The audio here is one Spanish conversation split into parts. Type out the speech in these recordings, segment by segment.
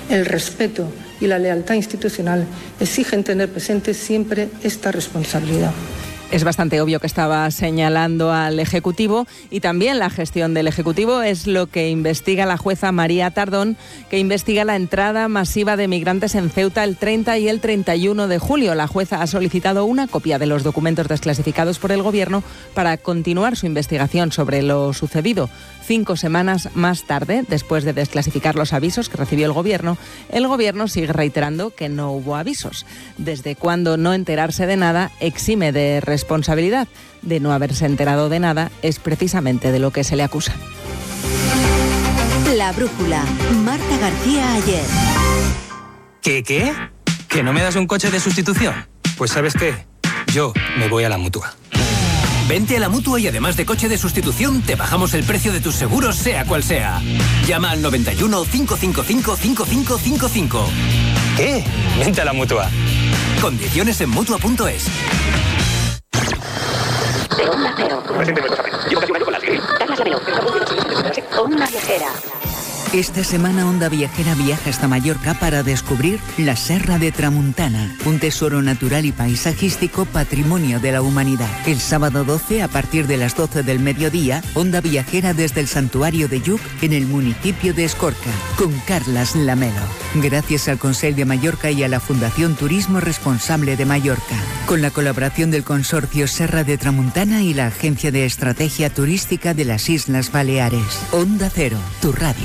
El respeto y la lealtad institucional exigen tener presente siempre esta responsabilidad. Es bastante obvio que estaba señalando al Ejecutivo, y también la gestión del Ejecutivo es lo que investiga la jueza María Tardón, que investiga la entrada masiva de migrantes en Ceuta el 30 y el 31 de julio. La jueza ha solicitado una copia de los documentos desclasificados por el Gobierno para continuar su investigación sobre lo sucedido. 5 semanas más tarde, después de desclasificar los avisos que recibió el Gobierno sigue reiterando que no hubo avisos. ¿Desde cuándo no enterarse de nada exime de responsabilidad? De no haberse enterado de nada es precisamente de lo que se le acusa. La brújula. Marta García Ayer. ¿Qué? ¿Que no me das un coche de sustitución? Pues ¿sabes qué? Yo me voy a la Mutua. Vente a la Mutua y además de coche de sustitución, te bajamos el precio de tus seguros, sea cual sea. Llama al 91 555 5555. ¿Qué? Vente a la Mutua. Condiciones en Mutua.es. Onda Cero. Llevo casi un año con la Alquil. Carlas Lamelo. Onda Viajera. Esta semana Onda Viajera viaja hasta Mallorca para descubrir la Serra de Tramuntana, un tesoro natural y paisajístico patrimonio de la humanidad. El sábado 12, a partir de las 12 del mediodía, Onda Viajera desde el Santuario de Lluc, en el municipio de Escorca, con Carlas Lamelo. Gracias al Consell de Mallorca y a la Fundación Turismo Responsable de Mallorca, con la colaboración del Consorcio Serra de Tramuntana y la Agencia de Estrategia Turística de las Islas Baleares. Onda Cero, tu radio.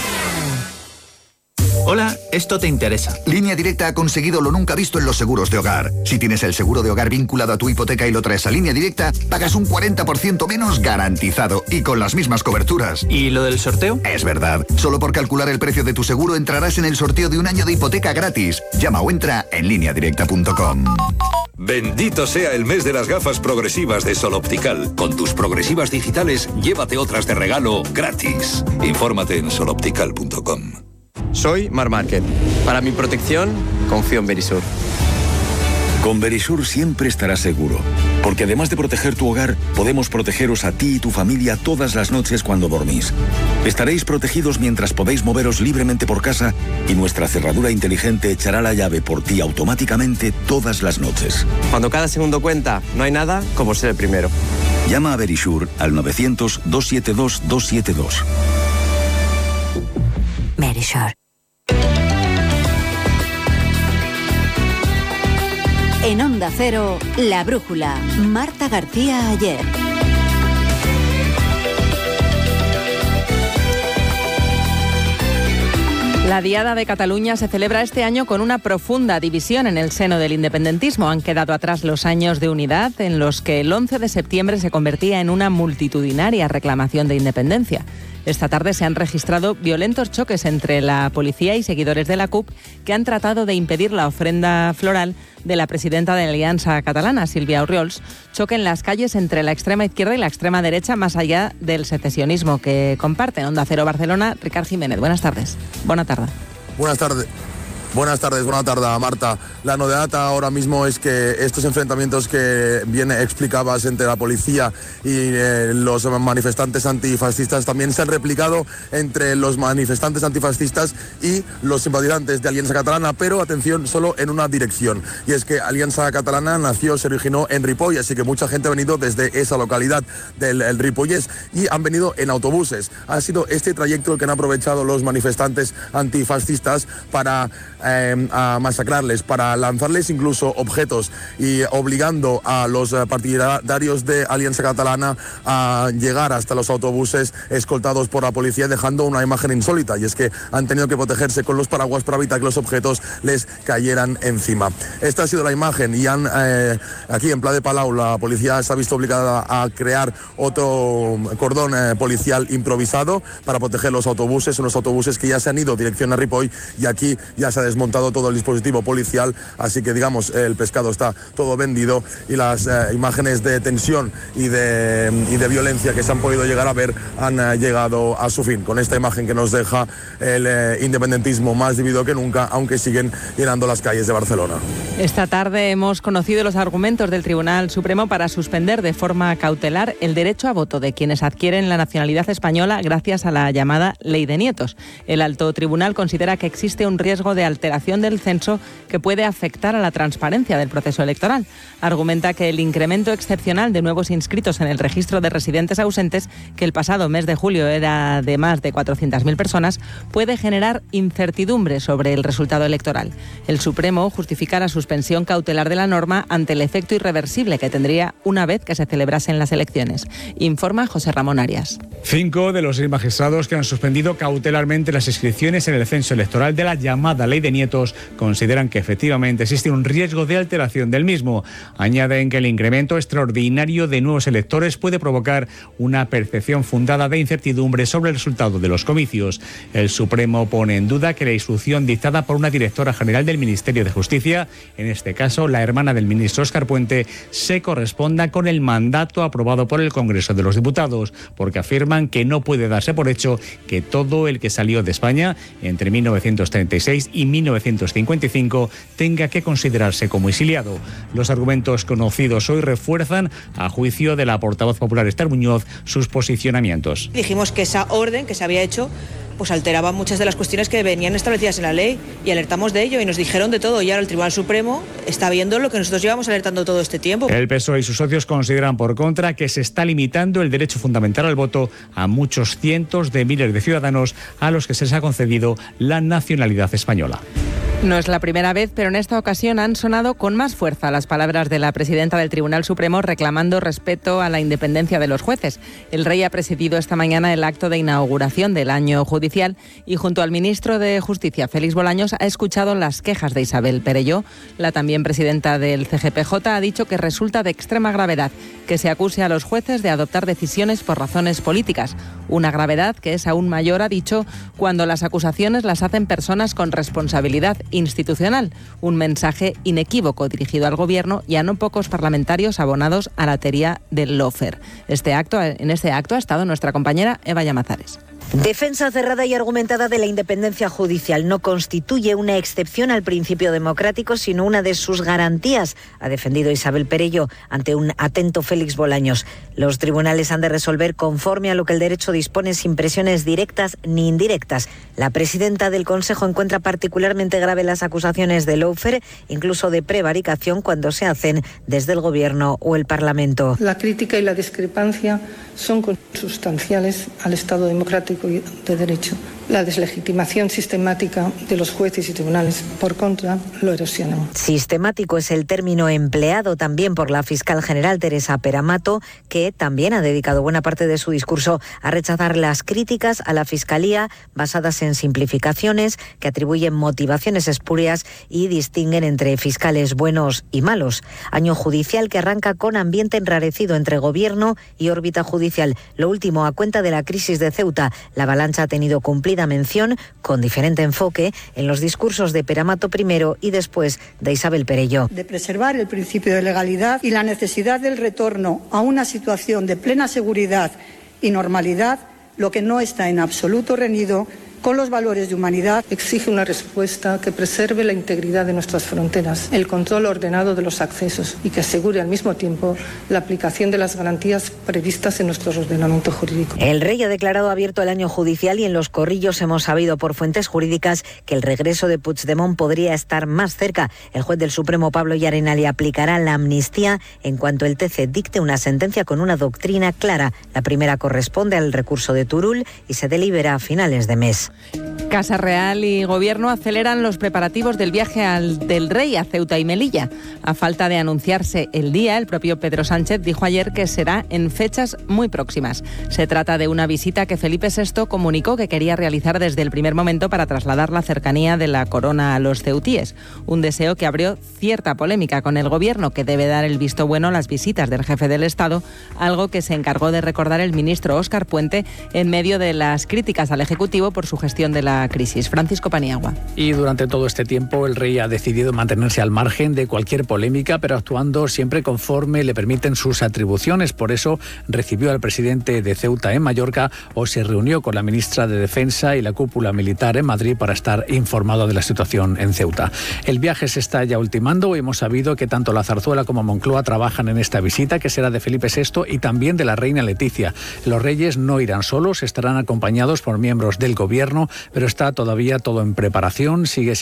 Hola, esto te interesa. Línea Directa ha conseguido lo nunca visto en los seguros de hogar. Si tienes el seguro de hogar vinculado a tu hipoteca y lo traes a Línea Directa, pagas un 40% menos garantizado y con las mismas coberturas. ¿Y lo del sorteo? Es verdad. Solo por calcular el precio de tu seguro entrarás en el sorteo de un año de hipoteca gratis. Llama o entra en lineadirecta.com. Bendito sea el mes de las gafas progresivas de Sol Optical. Con tus progresivas digitales, llévate otras de regalo gratis. Infórmate en soloptical.com. Soy Mar Márquez. Para mi protección, confío en Verisur. Con Verisur siempre estarás seguro, porque además de proteger tu hogar, podemos protegeros a ti y tu familia todas las noches cuando dormís. Estaréis protegidos mientras podéis moveros libremente por casa y nuestra cerradura inteligente echará la llave por ti automáticamente todas las noches. Cuando cada segundo cuenta, no hay nada como ser el primero. Llama a Verisur al 900-272-272. Verisur. En Onda Cero, La Brújula. Marta García Ayer. La Diada de Cataluña se celebra este año con una profunda división en el seno del independentismo. Han quedado atrás los años de unidad en los que el 11 de septiembre se convertía en una multitudinaria reclamación de independencia. Esta tarde se han registrado violentos choques entre la policía y seguidores de la CUP que han tratado de impedir la ofrenda floral de la presidenta de la Alianza Catalana, Sílvia Orriols, choque en las calles entre la extrema izquierda y la extrema derecha, más allá del secesionismo que comparten. Onda Cero Barcelona, Ricard Jiménez. Buenas tardes. Buena tarde. Buenas tardes. Buenas tardes, Marta. La novedad ahora mismo es que estos enfrentamientos que bien explicabas entre la policía y los manifestantes antifascistas también se han replicado entre los manifestantes antifascistas y los simpatizantes de Alianza Catalana, pero atención, solo en una dirección. Y es que Alianza Catalana se originó en Ripoll, así que mucha gente ha venido desde esa localidad del Ripollès y han venido en autobuses. Ha sido este trayecto el que han aprovechado los manifestantes antifascistas para a masacrarles, para lanzarles incluso objetos y obligando a los partidarios de Alianza Catalana a llegar hasta los autobuses escoltados por la policía, dejando una imagen insólita, y es que han tenido que protegerse con los paraguas para evitar que los objetos les cayeran encima. Esta ha sido la imagen y aquí en Pla de Palau la policía se ha visto obligada a crear otro cordón policial improvisado para proteger los autobuses. Son los autobuses que ya se han ido dirección a Ripoll y aquí ya se ha desmontado todo el dispositivo policial, así que digamos el pescado está todo vendido y las imágenes de tensión y de violencia que se han podido llegar a ver han llegado a su fin, con esta imagen que nos deja el independentismo más dividido que nunca, aunque siguen llenando las calles de Barcelona. Esta tarde hemos conocido los argumentos del Tribunal Supremo para suspender de forma cautelar el derecho a voto de quienes adquieren la nacionalidad española gracias a la llamada Ley de Nietos. El alto tribunal considera que existe un riesgo de alteración del censo que puede afectar a la transparencia del proceso electoral. Argumenta que el incremento excepcional de nuevos inscritos en el registro de residentes ausentes, que el pasado mes de julio era de más de 400.000 personas, puede generar incertidumbre sobre el resultado electoral. El Supremo justifica la suspensión cautelar de la norma ante el efecto irreversible que tendría una vez que se celebrasen las elecciones. Informa José Ramón Arias. 5 de los 6 magistrados que han suspendido cautelarmente las inscripciones en el censo electoral de la llamada Ley de Nietos consideran que efectivamente existe un riesgo de alteración del mismo. Añaden que el incremento extraordinario de nuevos electores puede provocar una percepción fundada de incertidumbre sobre el resultado de los comicios. El Supremo pone en duda que la instrucción dictada por una directora general del Ministerio de Justicia, en este caso la hermana del ministro Óscar Puente, se corresponda con el mandato aprobado por el Congreso de los Diputados, porque afirman que no puede darse por hecho que todo el que salió de España entre 1936 y 1955 tenga que considerarse como exiliado. Los argumentos conocidos hoy refuerzan, a juicio de la portavoz popular Esther Muñoz, sus posicionamientos. Dijimos que esa orden que se había hecho pues alteraba muchas de las cuestiones que venían establecidas en la ley y alertamos de ello y nos dijeron de todo y ahora el Tribunal Supremo está viendo lo que nosotros llevamos alertando todo este tiempo. El PSOE y sus socios consideran por contra que se está limitando el derecho fundamental al voto a muchos cientos de miles de ciudadanos a los que se les ha concedido la nacionalidad española. No es la primera vez, pero en esta ocasión han sonado con más fuerza las palabras de la presidenta del Tribunal Supremo reclamando respeto a la independencia de los jueces. El rey ha presidido esta mañana el acto de inauguración del año judicial y junto al ministro de Justicia, Félix Bolaños, ha escuchado las quejas de Isabel Perelló. La también presidenta del CGPJ ha dicho que resulta de extrema gravedad que se acuse a los jueces de adoptar decisiones por razones políticas. Una gravedad que es aún mayor, ha dicho, cuando las acusaciones las hacen personas con responsabilidad institucional. Un mensaje inequívoco dirigido al Gobierno y a no pocos parlamentarios abonados a la teoría del lawfare. En este acto ha estado nuestra compañera Eva Llamazares. Defensa cerrada y argumentada de la independencia judicial no constituye una excepción al principio democrático, sino una de sus garantías, ha defendido Isabel Perelló ante un atento Félix Bolaños. Los tribunales han de resolver conforme a lo que el derecho dispone, sin presiones directas ni indirectas. La presidenta del Consejo encuentra particularmente grave las acusaciones de lawfare, incluso de prevaricación, cuando se hacen desde el Gobierno o el Parlamento. La crítica y la discrepancia son consustanciales al Estado democrático y de derecho. La deslegitimación sistemática de los jueces y tribunales, por contra, lo erosionan. Sistemático es el término empleado también por la fiscal general Teresa Peramato, que también ha dedicado buena parte de su discurso a rechazar las críticas a la Fiscalía basadas en simplificaciones que atribuyen motivaciones espurias y distinguen entre fiscales buenos y malos. Año judicial que arranca con ambiente enrarecido entre Gobierno y órbita judicial. Lo último a cuenta de la crisis de Ceuta. La avalancha ha tenido cumplida mención, con diferente enfoque, en los discursos de Peramato primero y después de Isabel Perelló. De preservar el principio de legalidad y la necesidad del retorno a una situación de plena seguridad y normalidad, lo que no está en absoluto reñido con los valores de humanidad. Exige una respuesta que preserve la integridad de nuestras fronteras, el control ordenado de los accesos y que asegure al mismo tiempo la aplicación de las garantías previstas en nuestro ordenamiento jurídico. El rey ha declarado abierto el año judicial y en los corrillos hemos sabido por fuentes jurídicas que el regreso de Puigdemont podría estar más cerca. El juez del Supremo, Pablo Llarena, le aplicará la amnistía en cuanto el TC dicte una sentencia con una doctrina clara. La primera corresponde al recurso de Turull y se delibera a finales de mes. Casa Real y Gobierno aceleran los preparativos del viaje del Rey a Ceuta y Melilla. A falta de anunciarse el día, el propio Pedro Sánchez dijo ayer que será en fechas muy próximas. Se trata de una visita que Felipe VI comunicó que quería realizar desde el primer momento para trasladar la cercanía de la corona a los ceutíes. Un deseo que abrió cierta polémica con el Gobierno, que debe dar el visto bueno a las visitas del jefe del Estado, algo que se encargó de recordar el ministro Óscar Puente en medio de las críticas al Ejecutivo por su su gestión de la crisis. Francisco Paniagua. Y durante todo este tiempo el rey ha decidido mantenerse al margen de cualquier polémica, pero actuando siempre conforme le permiten sus atribuciones. Por eso recibió al presidente de Ceuta en Mallorca o se reunió con la ministra de Defensa y la cúpula militar en Madrid para estar informado de la situación en Ceuta. El viaje se está ya ultimando. Hemos sabido que tanto la Zarzuela como Moncloa trabajan en esta visita, que será de Felipe VI y también de la reina Leticia. Los reyes no irán solos, estarán acompañados por miembros del gobierno, pero está todavía todo en preparación. Sigue